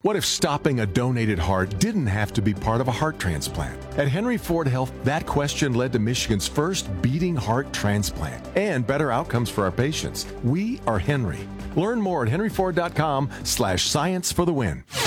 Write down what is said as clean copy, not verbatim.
What if stopping a donated heart didn't have to be part of a heart transplant? At Henry Ford Health, that question led to Michigan's first beating heart transplant and better outcomes for our patients. We are Henry. Learn more at henryford.com/science for the win.